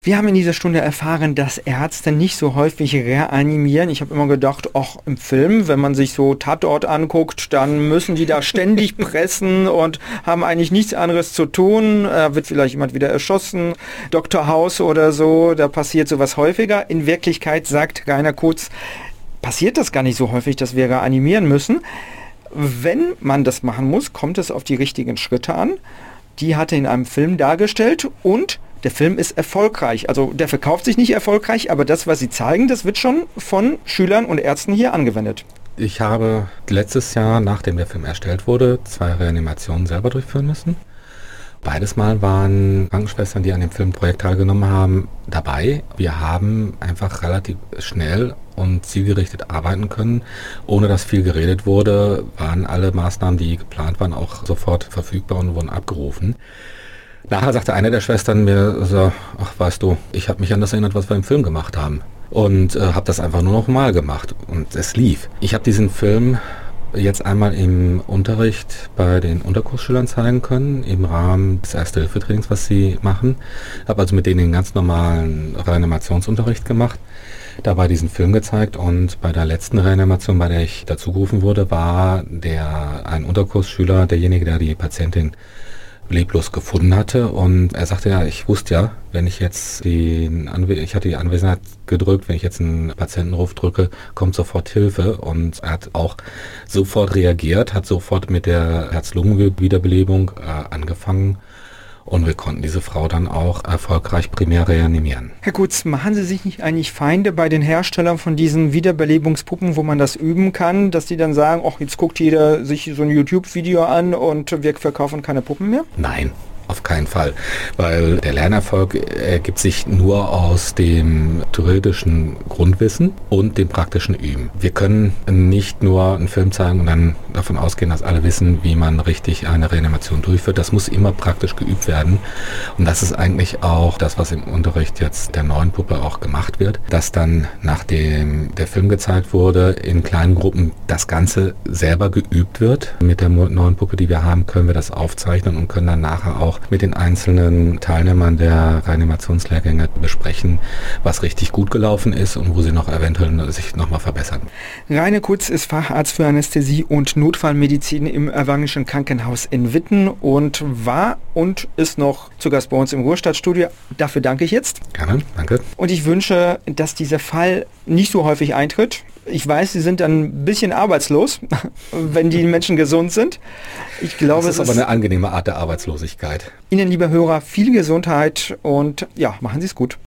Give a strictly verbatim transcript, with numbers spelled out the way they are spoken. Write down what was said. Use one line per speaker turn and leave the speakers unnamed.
Wir haben in dieser Stunde erfahren, dass Ärzte nicht so häufig reanimieren. Ich habe immer gedacht, ach, im Film, wenn man sich so Tatort anguckt, dann müssen die da ständig pressen und haben eigentlich nichts anderes zu tun. Äh, wird vielleicht jemand wieder erschossen, Doktor House oder so, da passiert sowas häufiger. In Wirklichkeit, sagt Rainer Kutz, passiert das gar nicht so häufig, dass wir reanimieren müssen. Wenn man das machen muss, kommt es auf die richtigen Schritte an. Die hat er in einem Film dargestellt und der Film ist erfolgreich. Also der verkauft sich nicht erfolgreich, aber das, was sie zeigen, das wird schon von Schülern und Ärzten hier angewendet.
Ich habe letztes Jahr, nachdem der Film erstellt wurde, zwei Reanimationen selber durchführen müssen. Beides Mal waren Krankenschwestern, die an dem Filmprojekt teilgenommen haben, dabei. Wir haben einfach relativ schnell und zielgerichtet arbeiten können. Ohne dass viel geredet wurde, waren alle Maßnahmen, die geplant waren, auch sofort verfügbar und wurden abgerufen. Nachher sagte eine der Schwestern mir so, ach weißt du, ich habe mich an das erinnert, was wir im Film gemacht haben. Und äh, habe das einfach nur noch mal gemacht. Und es lief. Ich habe diesen Film jetzt einmal im Unterricht bei den Unterkursschülern zeigen können, im Rahmen des Erste-Hilfe-Trainings, was sie machen. Habe also mit denen den ganz normalen Reanimationsunterricht gemacht, dabei diesen Film gezeigt und bei der letzten Reanimation, bei der ich dazu gerufen wurde, war der ein Unterkursschüler derjenige, der die Patientin leblos gefunden hatte und er sagte, ja, ich wusste ja, wenn ich jetzt den Anwe- ich hatte die Anwesenheit gedrückt, wenn ich jetzt einen Patientenruf drücke, kommt sofort Hilfe und er hat auch sofort reagiert, hat sofort mit der Herz-Lungen-Wiederbelebung äh, angefangen und wir konnten diese Frau dann auch erfolgreich primär reanimieren.
Herr Kutz, machen Sie sich nicht eigentlich Feinde bei den Herstellern von diesen Wiederbelebungspuppen, wo man das üben kann, dass die dann sagen, ach, jetzt guckt jeder sich so ein YouTube-Video an und wir verkaufen keine Puppen mehr?
Nein. Auf keinen Fall, weil der Lernerfolg ergibt sich nur aus dem theoretischen Grundwissen und dem praktischen Üben. Wir können nicht nur einen Film zeigen und dann davon ausgehen, dass alle wissen, wie man richtig eine Reanimation durchführt. Das muss immer praktisch geübt werden und das ist eigentlich auch das, was im Unterricht jetzt der neuen Puppe auch gemacht wird, dass dann, nachdem der Film gezeigt wurde, in kleinen Gruppen das Ganze selber geübt wird. Mit der neuen Puppe, die wir haben, können wir das aufzeichnen und können dann nachher auch mit den einzelnen Teilnehmern der Reanimationslehrgänge besprechen, was richtig gut gelaufen ist und wo sie noch eventuell sich nochmal verbessern.
Rainer Kutz ist Facharzt für Anästhesie und Notfallmedizin im Evangelischen Krankenhaus in Witten und war und ist noch zu Gast bei uns im Ruhrstadtstudio. Dafür danke ich jetzt.
Gerne, danke.
Und ich wünsche, dass dieser Fall nicht so häufig eintritt. Ich weiß, Sie sind dann ein bisschen arbeitslos, wenn die Menschen gesund sind. Ich glaube,
das ist
es
aber
ist
eine angenehme Art der Arbeitslosigkeit.
Ihnen, lieber Hörer, viel Gesundheit und ja, machen Sie es gut.